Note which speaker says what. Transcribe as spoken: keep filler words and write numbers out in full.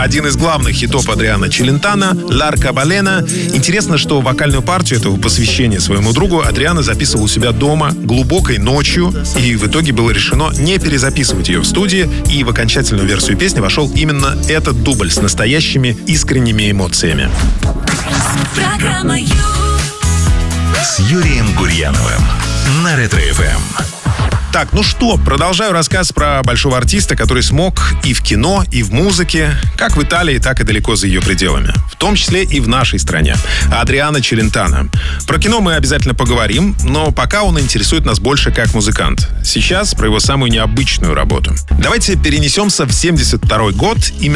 Speaker 1: один из главных хитов Адриано Челентано «L'arcobaleno». Интересно, что вокальную партию этого посвящения своему другу Адриано записывал у себя дома глубокой ночью, и в итоге было решено не перезаписывать ее в студии, и в окончательную версию песни вошел именно этот дубль с настоящими искренними эмоциями.
Speaker 2: Программа Ю с Юрием Гурьяновым на Ретро-эф эм.
Speaker 1: Так, ну что, продолжаю рассказ про большого артиста, который смог и в кино, и в музыке, как в Италии, так и далеко за ее пределами. В том числе и в нашей стране. Адриано Челентано. Про кино мы обязательно поговорим, но пока он интересует нас больше как музыкант. Сейчас про его самую необычную работу. Давайте перенесемся в семьдесят второй год. Именно